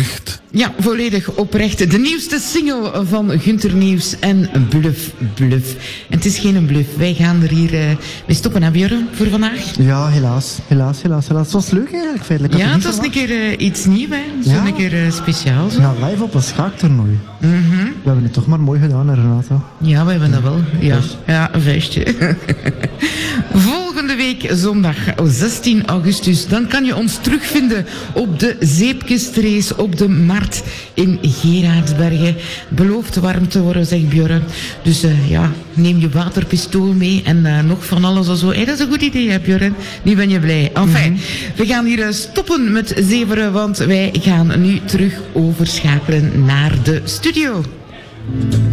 oprecht. Ja, volledig oprecht. De nieuwste single van Gunter Nieuws en Bluff. En het is geen bluff. Wij gaan er hier mee stoppen, hè Björn, voor vandaag? Ja, helaas. Het was leuk eigenlijk, feitelijk. Ja, het was een keer iets nieuws, hè. Zo een keer speciaal. Zo. Ja, live op een schaaktoernooi. Mm-hmm. We hebben het toch maar mooi gedaan, hè, Renata? Ja, we hebben dat wel. Ja, een feestje. Volgende week zondag 16 augustus. Dan kan je ons terugvinden op de zeepkistrace op de Markt in Geraardsbergen. Belooft warm te worden, zegt Björn. Dus neem je waterpistool mee en nog van alles of zo. Hey, dat is een goed idee, hè, Björn? Nu ben je blij. Enfin, we gaan hier stoppen met zeveren, want wij gaan nu terug overschakelen naar de studio.